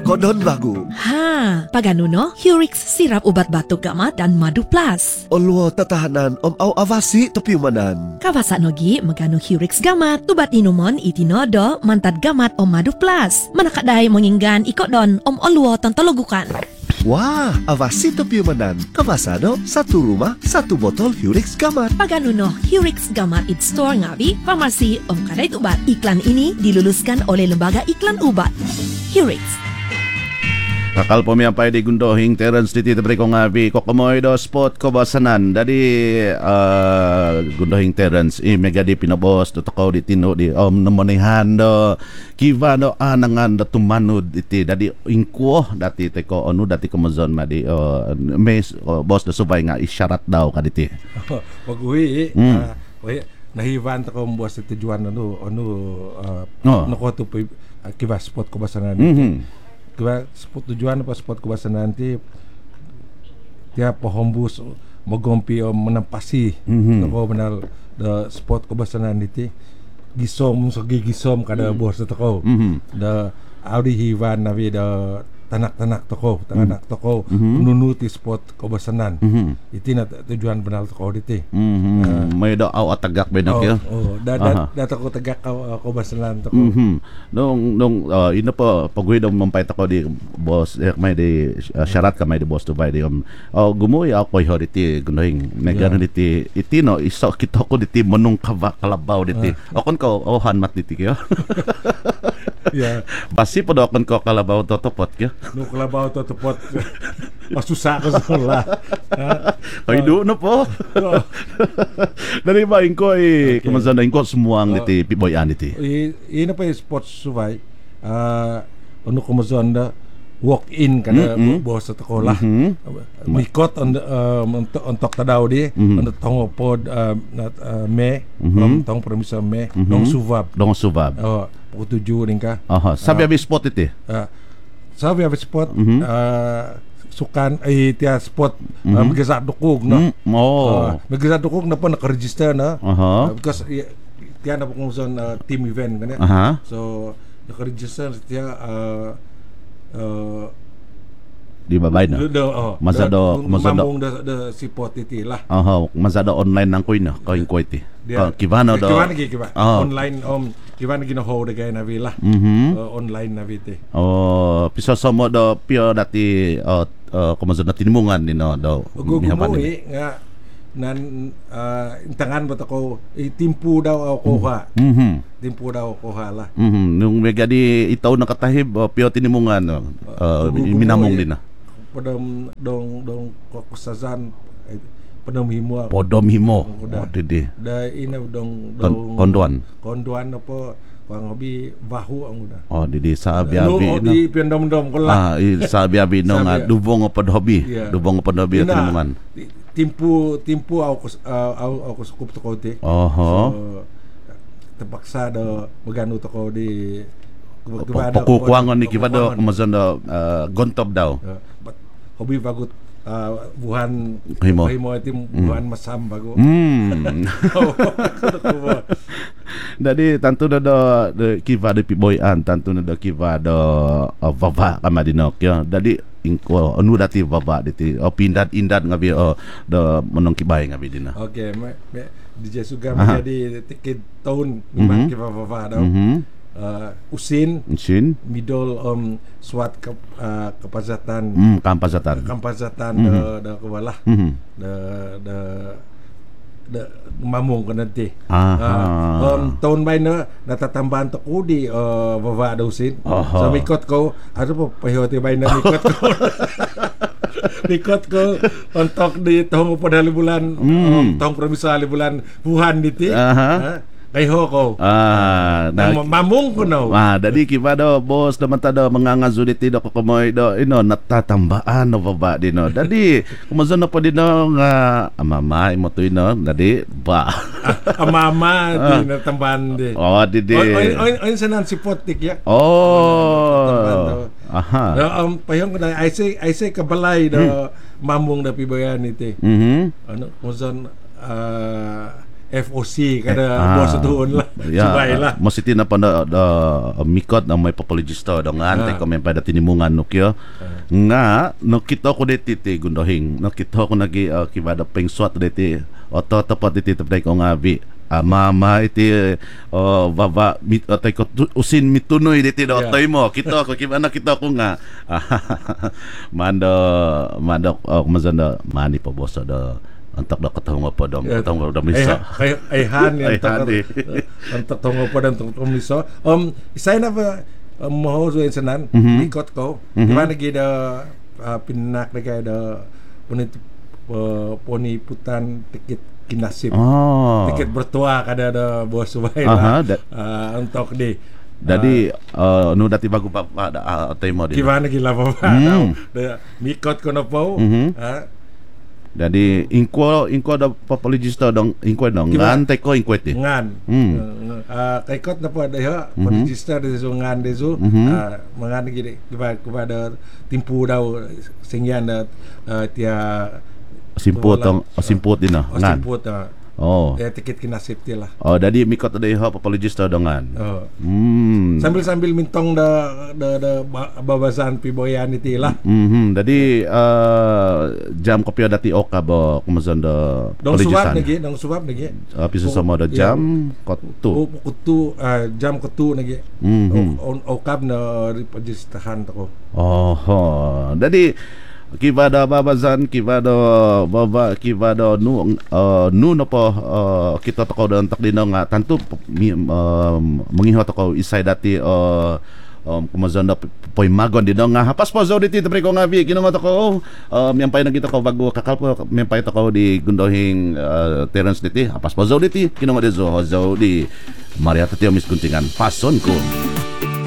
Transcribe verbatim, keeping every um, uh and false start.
kodon bagu. Ha, pagano no? Hurix sirap ubat batuk gamat dan madu plus. Olwo tatahanan om au avasi tepiyumanan. Kawasa nogi magano Hurix gamat. Ubat inuman itinodo mantad gamat om madu plus. Manakadai menginggan ikodon om olwo tantologukan. Wah, avasi tepiyumanan. Kabasado, satu rumah, satu botol Hurix gamat. Pagano no, Hurix gamat it store ngabi, farmasi om kadait ubat. Iklan ini diluluskan oleh Lembaga Iklan Ubat. Hurix. Kakal po miyapay di gundohing Terence di tita ko ngabi kokomoy do spot ko basanan dadi uh, gundohing Terence i mega di pinabos to ko di tino di om namonihan do kiva do anangan do tumanud iti dadi ingko dati te ko onu dati ko mazon madi uh, mes uh, boss do subay nga isyarat daw kaditi pag-uwi mm. uh, nahivan ta ko boss tujuan ano ano uh, oh. Nako to uh, kiva spot ko basanan mm-hmm. Kaya spot tujuan apa spot kebasan nanti tiap pohombus mogompi o menampasi mm-hmm. Nako benar the spot kebasan nanti gisom segi gisom kada mm-hmm. Bos toko mm-hmm. The audi hivan nabi the tanak-tanak toko tanak mm-hmm. Toko mm-hmm. Nunuti spot kebasanan mm-hmm. Iti na tujuan benar toko diti mm-hmm. uh, may do aw atagak benok oh, yo oh da da, da toko tagak ka kebasanan toko mm-hmm. Nung nung uh, ino po pagwi daw mampay tako di boss eh, may di uh, syarat ka may di boss to buy di um oh, gumuy ako ho diti gunohing mega yeah. Diti itino iso kita ko diti menung kaba kalabaw diti uh. Okon ko ohan mat diti kyo yeah. Basi po dokon ko kalabaw totopot kyo no kalabaw totopot masusa ko sa ay do no po dari ba inko eh kumansan na inko sumuang diti piboyan diti ina pa sports suvay uh, ano kumazon da walk in kada mm-hmm. Bos sa takola mm-hmm. Mikot on uh, on tok tadaw di mm-hmm. On tongo pod uh, nat uh, me mm-hmm. Tong permisa me mm-hmm. Dong suvab dong suvab oh putuju ning ka aha sabi abi spot iti uh, sabi abi spot mm-hmm. uh, sukan ay tia spot mm-hmm. uh, magasa dukog no mm-hmm. Oh uh, magasa dukog na pa naka-register na uh-huh. uh, because uh, tiya na po kung uh, team event kanya uh-huh. So naka-register tiya uh, uh, di babay na oh, masado masado mamong da, da sipot iti lah aha masado online nang koy na koy koy ti kivano do kivano gi kiva online um kivano gi no ho de gay na vila mm-hmm. uh, online na vite oh piso somo do pio dati uh, uh, kumazo na tinimungan ni no do gugumuwi nga nan uh, intangan ba ko itimpu daw ako ha mhm timpu daw ako ha la mhm nung mega di itaw nakatahib uh, pio tinimungan uh, minamong din na podom dong dong kokusazan podom himo podom himo oh didi da ina dong dong konduan konduan po pang hobi bahu ang udah oh didi sa abi-abi no di pendom-dom ko ah sa abi-abi no nga dubong pod hobi dubong pod hobi tinimungan timpu timpu ako uh, ako sukup to ko ti oho so terpaksa do magano to ko di pakukuangon ni kibado kumazon do gontob daw hobi bagut uh, buhan himo himo itim buhan mm. Masam bago mm. Dadi tantu na do de kiva de piboyan tantu na do kiva do uh, vava kamadinok yo dadi ingko anu dati vava diti o pindat indat ngabi o do monong kibay ngabi dina okay me, me D J Suga menjadi tikit tahun memang mm-hmm. Kiva vava daw mm-hmm. Uh, usin, usin, middle um swat ke uh, kepazatan, mm, kampazatan, kampazatan mm-hmm. de de kebalah, mm-hmm. de de de mamung ke nanti. Uh, um, tahun baina data tambahan to udi uh, bawa ada usin. So mikot ko, ada apa pahoti baina mikot ko. Mikot ko untuk di tahun pada bulan, mm. um, tahun permisa bulan Wuhan diti. Uh-huh. Kay hoko. Ah, na mamung ko no. Ah, dadi kiba do boss do mata do mangangazu diti do kokomoy do ino natatambaan no baba dino. Dadi kumazo na po dino nga amama imo to ino dadi ba. Amama di natambahan di. Oh, didi. Oy oy oy sanan sipot tik ya. Oh. Aha. Do um payong na I say I say kabalay do hmm. Mamung da pibayan iti. Mhm. Ano kumazo uh, F O C kada Ah, bos tuon lah. Subay lah. Mesti tina pa na da mikot na may papologista do nga ante Ah. ko may pada tinimungan no kyo. Nga no kita ko deti ti gundohing. No kita ko nagi uh, kibada pengswat deti. Oto tapat deti tapday ko nga bi. Ah, mama iti oh baba mit atay ko tu- usin mitunoy diti do Yeah. otoy mo. Kita ko kibana kita ko nga. Mando mando oh, mazanda mani pa bosa do. Antak da katong pa dom. Ya, Katong da Ay, misa. ay, ayhan yang Ayhan, tak eh. antak tongo pa dan tong miso. Um saya na ba um, mo zo senan Mhm. ikot ko. Mhm. Di mana gida uh, pinak na kaya da punit uh, poni putan tiket kinasip. Oh. Tiket bertua kada ada bos subay Aha, lah. da- Uh, untuk di Jadi uh, nu dati bago pa pa da uh, atay mo din. gimana gila pa ba? Hmm. Da mikot ko na po. Mhm. Ah, Jadi inko inko da papologista dong inko dong Gimana? ngan teko inko ti. ngan Hmm. uh, uh, kaikot na po ada ya Mhm. register di so ngan de so Mhm. uh, mangan gini kepada kepada timpu daw singyan da uh, tia Simput tong oh, simput din oh, ngan. simput uh, Oh. ya tiket kinasip ti lah. Oh, jadi mikot da ha papologista dong ngan. Oh. Hmm. Sambil-sambil mintong da da da ba- babasan piboyan iti lah. Mhm. Jadi uh, jam kopi dati oka bo kumazan da Dong suap poligisan. lagi, dong suap lagi. Api sama da Ya. jam kotu. Oh, kutu uh, jam kutu lagi. Mhm. On okab na registrahan ko. Oh, oh. Jadi kibada babazan kibada baba kibada nu uh, nu no po uh, kita toko dan tak dino nga tantu mi, uh, mengiho toko isay dati uh, um, kumazan da poy magon dino nga hapas po zo diti tapre ko nga bi kinungo toko uh, miampay na kita ko bago kakal po miampay toko di gundohing uh, Terence diti hapas po zo diti kinungo di zo zo di Maria Tatio Misguntingan pason ko.